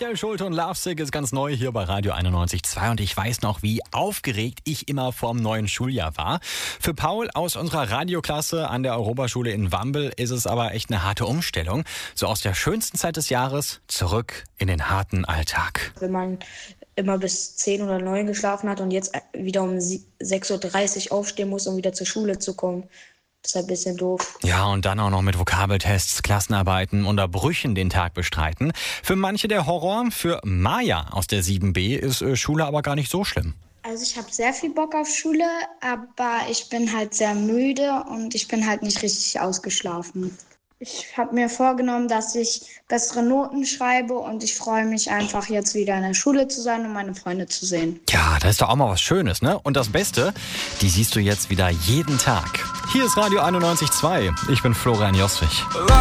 Michael Schulte und Lovesick ist ganz neu hier bei Radio 91.2 und ich weiß noch, wie aufgeregt ich immer vorm neuen Schuljahr war. Für Paul aus unserer Radioklasse an der Europaschule in Wambel ist es aber echt eine harte Umstellung. So aus der schönsten Zeit des Jahres zurück in den harten Alltag. Wenn man immer bis 10 oder 9 geschlafen hat und jetzt wieder um 6.30 Uhr aufstehen muss, um wieder zur Schule zu kommen. Das ist ein bisschen doof. Ja, und dann auch noch mit Vokabeltests, Klassenarbeiten und Brüchen den Tag bestreiten. Für manche der Horror, für Maja aus der 7b ist Schule aber gar nicht so schlimm. Also ich habe sehr viel Bock auf Schule, aber ich bin halt sehr müde und ich bin halt nicht richtig ausgeschlafen. Ich habe mir vorgenommen, dass ich bessere Noten schreibe und ich freue mich einfach jetzt wieder in der Schule zu sein und meine Freunde zu sehen. Ja, das ist doch auch mal was Schönes, ne? Und das Beste, die siehst du jetzt wieder jeden Tag. Hier ist Radio 91.2. Ich bin Florian Joswig.